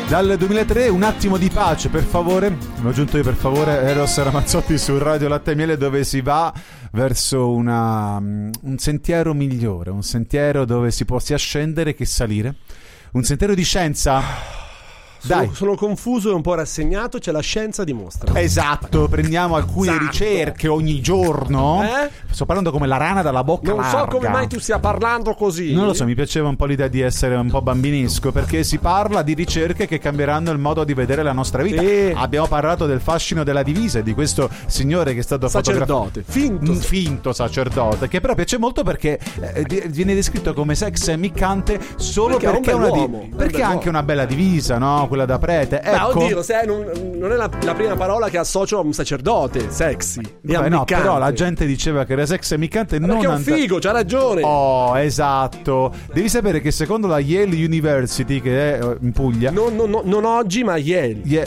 Dal 2003 Un attimo di pace, per favore. L'ho aggiunto io, per favore. Eros Ramazzotti su Radio Latte e Miele, dove si va verso un sentiero migliore, un sentiero dove si può sia scendere che salire, un sentiero di scienza. Dai. Sono confuso e un po' rassegnato, c'è la scienza dimostra. Esatto, prendiamo alcune ricerche ogni giorno. Sto parlando come la rana dalla bocca non larga. so come mai tu stia parlando così. Non lo so, mi piaceva un po' l'idea di essere un po' bambinisco, perché si parla di ricerche che cambieranno il modo di vedere la nostra vita. Abbiamo parlato del fascino della divisa e di questo signore che è stato sacerdote, finto sacerdote, che però piace molto perché viene descritto come sex miccante solo perché ha anche una bella divisa, no? Quella da prete. Ecco. Oddio, non è la prima parola che associo a un sacerdote sexy. No, però la gente diceva che era sex miccante. Perché è un figo, c'ha ragione. Oh, esatto. Devi sapere che secondo la Yale University, che è in Puglia, non oggi, ma Yale. Io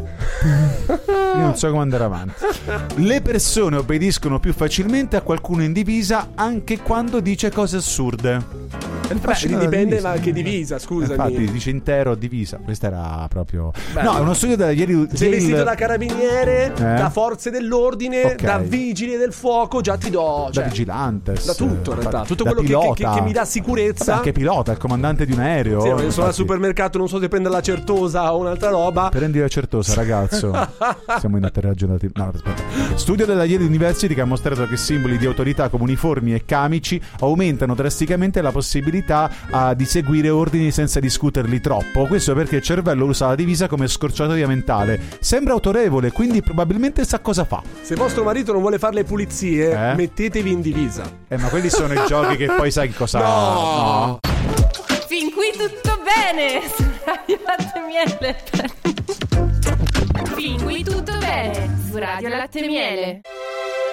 non so come andare avanti. Le persone obbediscono più facilmente a qualcuno in divisa anche quando dice cose assurde. Dipende da che divisa, scusami. Infatti dice intero divisa. Questa era proprio no, è uno studio da ieri. Sei vestito da carabiniere, da forze dell'ordine, da vigili del fuoco, già ti do, da vigilante, da tutto in realtà, tutto quello che mi dà sicurezza. Anche pilota, il comandante di un aereo. Sì, sono al supermercato, non so se prendere la Certosa o un'altra roba. Prendi la Certosa, ragazzo. Siamo interragionati. No, aspetta. Studio della Yale University che ha mostrato che simboli di autorità come uniformi e camici aumentano drasticamente la possibilità di seguire ordini senza discuterli troppo. Questo perché il cervello usa la divisa come scorciatoia mentale. Sembra autorevole, quindi probabilmente sa cosa fa. Se vostro marito non vuole fare le pulizie, mettetevi in divisa. Ma quelli sono i giochi che poi sai cosa. No. Fin qui tutto bene su Radio Latte e Miele. Fin qui tutto bene su Radio Latte e Miele.